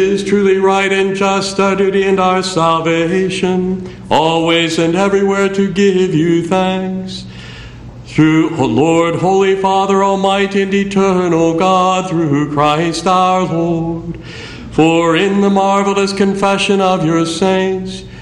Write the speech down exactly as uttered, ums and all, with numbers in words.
is truly right and just, our duty and our salvation, always and everywhere to give you thanks. Through, O Lord, Holy Father, Almighty and eternal God, through Christ our Lord. For in the marvelous confession of your saints,